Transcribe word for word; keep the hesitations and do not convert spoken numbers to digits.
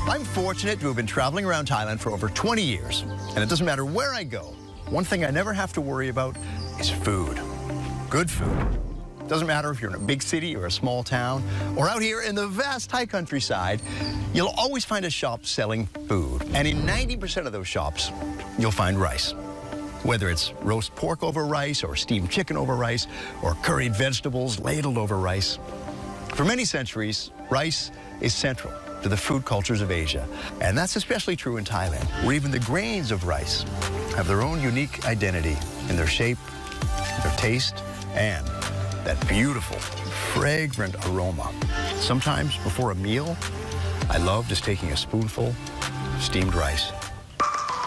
I'm fortunate to have been traveling around Thailand for over twenty years, and it doesn't matter where I go. One thing I never have to worry about is food. Good food. Doesn't matter if you're in a big city or a small town, or out here in the vast Thai countryside, you'll always find a shop selling food. And in ninety percent of those shops, you'll find rice. Whether it's roast pork over rice, or steamed chicken over rice, or curried vegetables ladled over rice. For many centuries, rice is central to the food cultures of Asia. And that's especially true in Thailand, where even the grains of rice have their own unique identity in their shape, their taste, and that beautiful, fragrant aroma. Sometimes before a meal, I love just taking a spoonful of steamed rice.